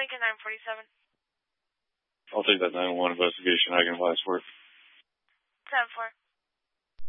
Lincoln 947. I'll take that 911 investigation. I can advise for it. 10-4.